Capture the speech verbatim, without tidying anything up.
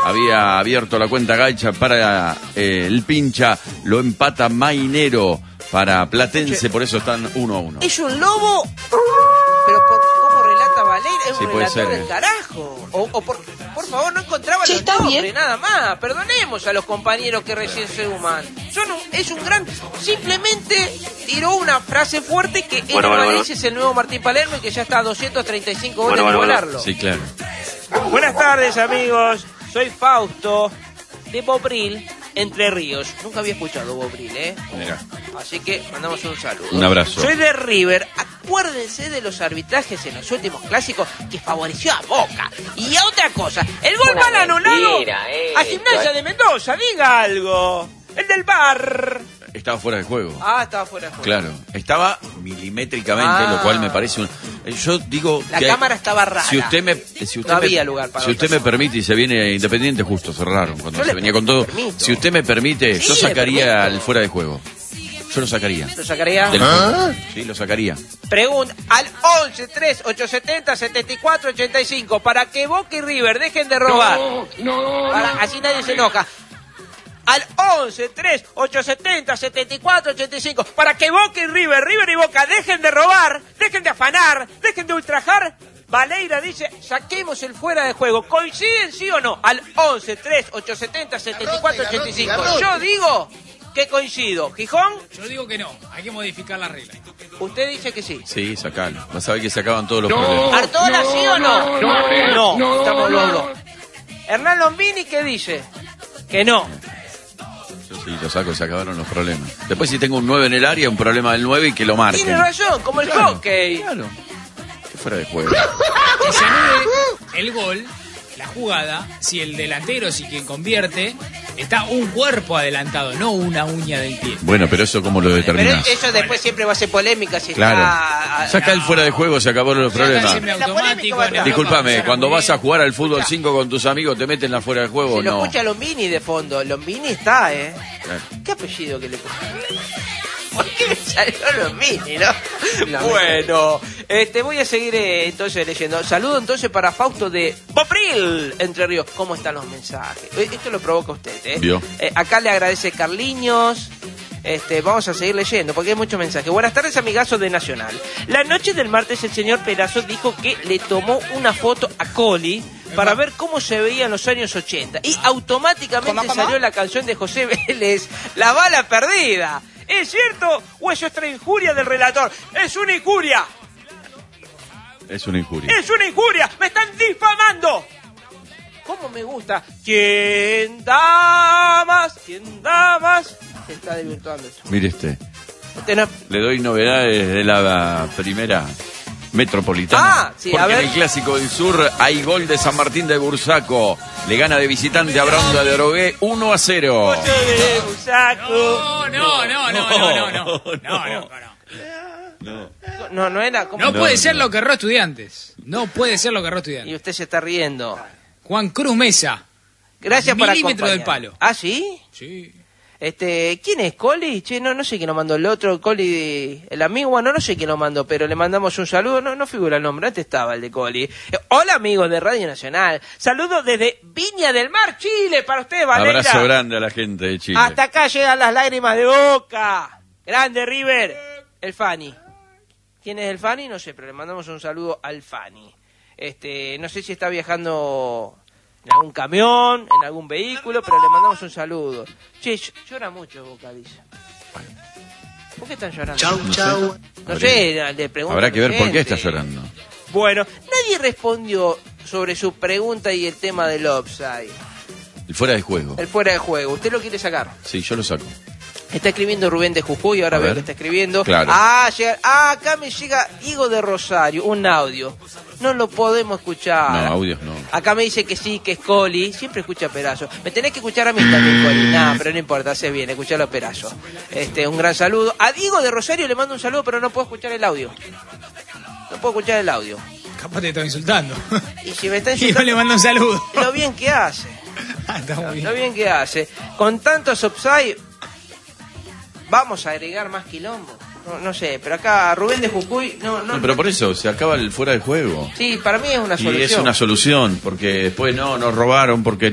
había abierto la cuenta Gaicha para eh, el Pincha, lo empata Mainero para Platense, por eso están uno a uno. ¿Es un lobo? Pero por cómo relata Valera, es sí, un puede relator ser, del eh. carajo. O, o por, por favor, no encontraba Sí, los está nombres, bien. nada más. Perdonemos a los compañeros que recién se suman. Son un, es un gran... Simplemente tiró una frase fuerte que Bueno, el bueno, Valencia bueno. es el nuevo Martín Palermo y que ya está a doscientos treinta y cinco goles Bueno, bueno, de bueno. volarlo. Sí, claro. Buenas tardes, amigos. Soy Fausto de Bobril, Entre Ríos. Nunca había escuchado Bobril, ¿eh? Mirá. Así que mandamos un saludo. Un abrazo. Soy de River. Acuérdense de los arbitrajes en los últimos clásicos que favoreció a Boca. Y a otra cosa, el gol Una mal anulado mentira, eh. a Gimnasia de Mendoza. Diga algo. El del bar. Estaba fuera de juego. Ah, estaba fuera de juego. Claro, estaba milimétricamente, Ah. lo cual me parece un... Yo digo La que... cámara estaba rara. Si usted me, si usted No me- había lugar para si usted otra me permite y se viene Independiente, justo cerraron cuando Yo se le venía con todo. permito. Si usted me permite, Sí, yo le sacaría permito. el fuera de juego. Yo lo sacaría. ¿Lo sacaría? Del juego. Sí, lo sacaría. Pregunta al once tres ocho setenta setenta y cuatro ochenta y cinco para que Boca y River dejen de robar. Para, así nadie se enoja. Al once tres ocho setenta setenta y cuatro ochenta y cinco para que Boca y River, River y Boca dejen de robar, dejen de afanar, dejen de ultrajar. Valeira dice, saquemos el fuera de juego. ¿Coinciden sí o no? Al once tres ocho setenta setenta y cuatro ochenta y cinco. Yo digo que coincido. ¿Gijón? Yo digo que no, hay que modificar la regla. Usted dice que sí. Sí, sacalo. Vas a ver que se acaban todos los problemas. ¿Artola sí o no? No, no, estamos los dos. Hernán Lombini, ¿qué dice? Que no. Yo sí, lo saco, se acabaron los problemas. Después si tengo un nueve en el área, un problema del nueve y que lo marquen. Tiene razón, como el Claro, hockey. Claro. ¿Qué fuera de juego? Que se anule el gol, la jugada, si el delantero, si quien convierte, está un cuerpo adelantado, no una uña del pie. Bueno, pero eso cómo lo Pero determinás. eso después siempre va a ser polémica si Claro. está... Saca el fuera de juego, se acabaron los problemas. Siempre La polémica automático, va a en estar. Europa Discúlpame, funciona cuando muy vas a bien. jugar al fútbol cinco con tus amigos, ¿te meten la fuera de juego Si o lo no? escucha Lombini de fondo, Lombini está, ¿eh? Claro. ¿Qué apellido que le puso? ¿Por qué me salió Lombini, no? Bueno, este, voy a seguir eh, entonces leyendo. Saludo entonces para Fausto de Bobril, Entre Ríos. ¿Cómo están los mensajes? Eh, Esto lo provoca usted, ¿eh? Vio. Eh, acá le agradece Carliños. Este, vamos a seguir leyendo porque hay muchos mensajes. Buenas tardes, amigazos de Nacional. La noche del martes el señor Perazo dijo que le tomó una foto a Coli para ver cómo se veía en los años ochenta. Y automáticamente ¿Cómo, cómo? salió la canción de José Vélez, La bala perdida. ¿Es cierto o es otra injuria del relator? ¡Es una injuria! Es una injuria. ¡Es una injuria! ¡Me están difamando! ¿Cómo me gusta? ¿Quién da más? ¿Quién da más? Se está desvirtuando esto. Mire este. Usted no- Le doy novedades de la primera metropolitana. Ah, sí, porque a ver. en el Clásico del Sur hay gol de San Martín de Bursaco. Le gana de visitante a Bronda de Orogué uno a cero. Ocho de Busaco. No, no, no, no, no, no, no, no, no, no. No, no era como... No No, puede no, ser no. lo que erró Estudiantes. No puede ser lo que erró Y Estudiantes. usted se está riendo. Juan Cruz Mesa. Gracias por Milímetro acompañar. del palo. ¿Ah, sí? Sí. Este, ¿quién es Coli? Che, no, no sé quién lo mandó. El otro, Coli, el amigo, bueno, no sé quién lo mandó, pero le mandamos un saludo. No, no figura el nombre, antes estaba el de Coli. Eh, hola, amigos de Radio Nacional. Saludos desde Viña del Mar, Chile, para ustedes, Valeria. Abrazo grande a la gente de Chile. Hasta acá llegan las lágrimas de Boca. Grande, River. El Fani. ¿Quién es el Fani? No sé, pero le mandamos un saludo al Fani. Este, no sé si está viajando en algún camión, en algún vehículo, pero le mandamos un saludo. Che, ll- llora mucho Boca, dice. ¿Por qué están llorando? Chau, chau. No sé, le pregunto. Habrá que ver por qué gente. está llorando. Bueno, nadie respondió sobre su pregunta y el tema del offside. El fuera de juego. El fuera de juego. ¿Usted lo quiere sacar? Sí, yo lo saco. Está escribiendo Rubén de Jujuy, ahora A veo ver. que está escribiendo. Claro. Ah, llega- ah, acá me llega Higo de Rosario, un audio. No lo podemos escuchar. No, audios no. Acá me dice que sí, que es Coli. Siempre escucha Perazo. Me tenés que escuchar a mí también, Coli. No, pero no importa, hace bien, escucharlo a Perazo. Este, un gran saludo. A Diego de Rosario le mando un saludo, pero no puedo escuchar el audio. No puedo escuchar el audio. Capaz te estaba insultando. Y si me está Y yo le mando un saludo. lo bien que hace. Ah, está muy Lo bien. bien que hace. Con tantos offside, vamos a agregar más quilombo. No, no sé, pero acá Rubén de Jujuy, no, no, No, pero por eso se acaba el fuera de juego. sí, para mí es una Y solución. es una solución, porque después no, nos robaron, porque